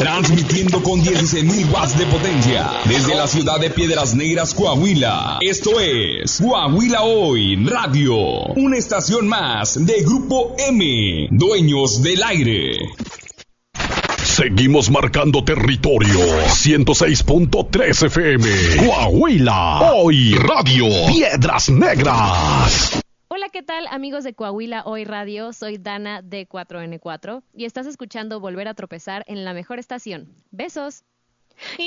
transmitiendo con 16.000 watts de potencia desde la ciudad de Piedras Negras, Coahuila. Esto es Coahuila Hoy Radio, una estación más de Grupo M, dueños del aire. Seguimos marcando territorio. 106.3 FM. Coahuila Hoy Radio. Piedras Negras. Hola, ¿qué tal, amigos de Coahuila Hoy Radio? Soy Dana de 4N4 y estás escuchando Volver a Tropezar en la mejor estación. Besos.